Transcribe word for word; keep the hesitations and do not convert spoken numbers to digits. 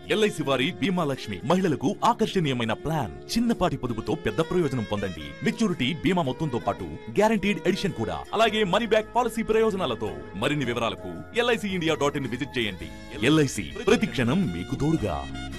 LIC వారి బీమా లక్ష్మి మహిళలకు ఆకర్షణీయమైన ప్లాన్. చిన్నపాటి పొదుపుతో పెద్ద ప్రయోజనం పొందండి. మెచ్యూరిటీ బీమా మొత్తంతో పాటు గ్యారంటీడ్ ఎడిషన్ కూడా, అలాగే మనీ బ్యాక్ పాలసీ ప్రయోజనాలతో. మరిన్ని వివరాలకు LIC India dot in visit చేయండి. ఎల్ఐసి ప్రతి క్షణం మీకు తోడుగా.